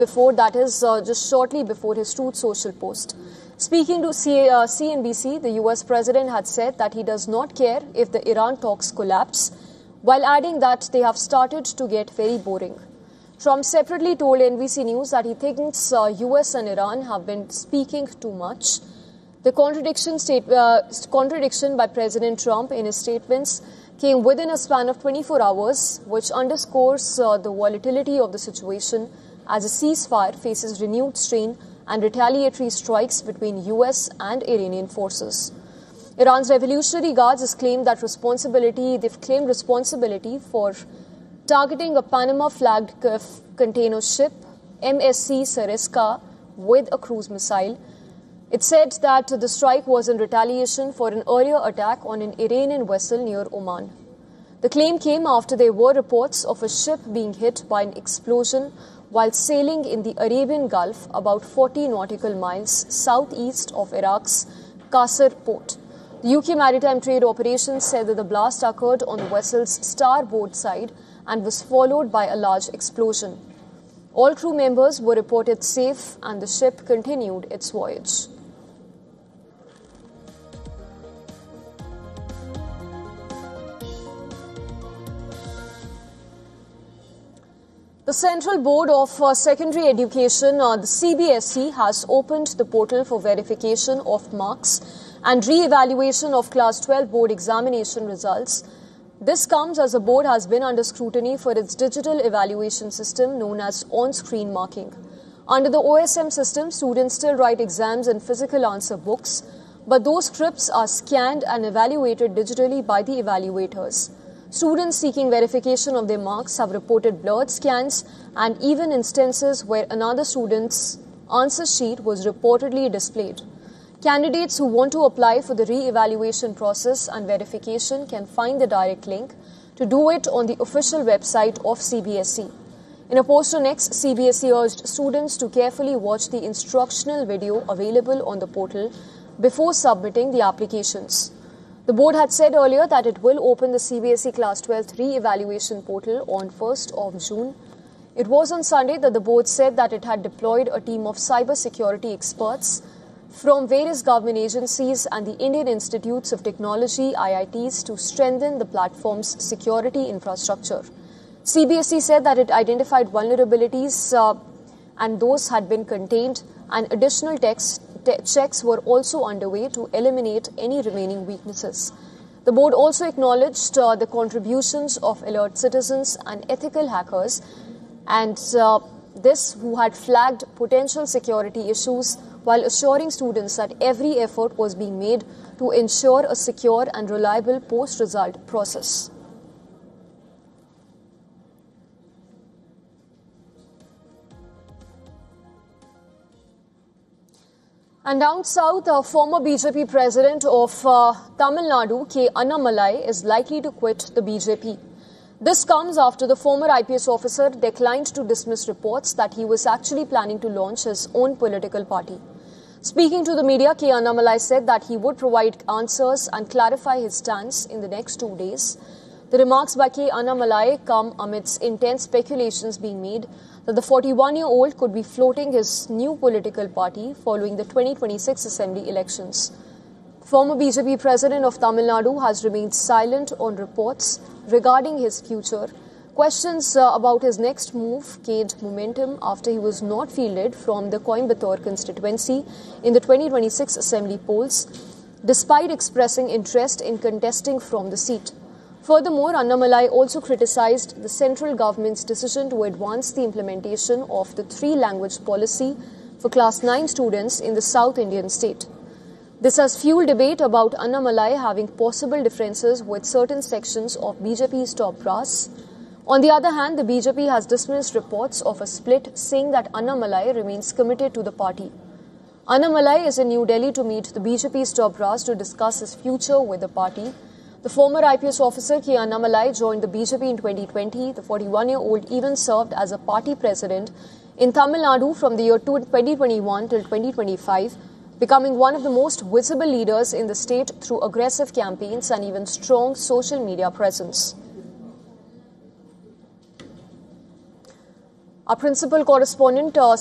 before, that is just shortly before his Truth Social post. Speaking to CNBC, the US president had said that he does not care if the Iran talks collapse, while adding that they have started to get very boring. Trump separately told NBC News that he thinks US and Iran have been speaking too much. The contradiction by President Trump in his statements came within a span of 24 hours, which underscores the volatility of the situation as a ceasefire faces renewed strain and retaliatory strikes between US and Iranian forces. Iran's Revolutionary Guards has claimed responsibility for targeting a Panama-flagged container ship, MSC Sereska, with a cruise missile. It said that the strike was in retaliation for an earlier attack on an Iranian vessel near Oman. The claim came after there were reports of a ship being hit by an explosion while sailing in the Arabian Gulf about 40 nautical miles southeast of Iraq's Qasr port. The UK Maritime Trade Operations said that the blast occurred on the vessel's starboard side and was followed by a large explosion. All crew members were reported safe and the ship continued its voyage. The Central Board of Secondary Education, the CBSE, has opened the portal for verification of marks and re-evaluation of Class 12 board examination results. This comes as the board has been under scrutiny for its digital evaluation system known as on-screen marking. Under the OSM system, students still write exams in physical answer books, but those scripts are scanned and evaluated digitally by the evaluators. Students seeking verification of their marks have reported blurred scans and even instances where another student's answer sheet was reportedly displayed. Candidates who want to apply for the re-evaluation process and verification can find the direct link to do it on the official website of CBSE. In a post on X, CBSE urged students to carefully watch the instructional video available on the portal before submitting the applications. The board had said earlier that it will open the CBSE Class 12 re-evaluation portal on 1st of June. It was on Sunday that the board said that it had deployed a team of cybersecurity experts from various government agencies and the Indian Institutes of Technology, IITs, to strengthen the platform's security infrastructure. CBSE said that it identified vulnerabilities and those had been contained, and additional checks were also underway to eliminate any remaining weaknesses. The board also acknowledged the contributions of alert citizens and ethical hackers and who had flagged potential security issues while assuring students that every effort was being made to ensure a secure and reliable post-result process. And down south, former BJP president of Tamil Nadu, K. Annamalai, is likely to quit the BJP. This comes after the former IPS officer declined to dismiss reports that he was actually planning to launch his own political party. Speaking to the media, K. Annamalai said that he would provide answers and clarify his stance in the next 2 days. The remarks by K. Annamalai come amidst intense speculations being made that the 41-year-old could be floating his new political party following the 2026 Assembly elections. Former BJP president of Tamil Nadu has remained silent on reports regarding his future. Questions about his next move gained momentum after he was not fielded from the Coimbatore constituency in the 2026 Assembly polls, despite expressing interest in contesting from the seat. Furthermore, Annamalai also criticized the central government's decision to advance the implementation of the 3-language policy for Class 9 students in the South Indian state. This has fueled debate about Annamalai having possible differences with certain sections of BJP's top brass. On the other hand, the BJP has dismissed reports of a split, saying that Annamalai remains committed to the party. Annamalai is in New Delhi to meet the BJP's top brass to discuss his future with the party. The former IPS officer K. Annamalai joined the BJP in 2020. The 41-year-old even served as a party president in Tamil Nadu from the year 2021 till 2025, becoming one of the most visible leaders in the state through aggressive campaigns and even strong social media presence. Our principal correspondent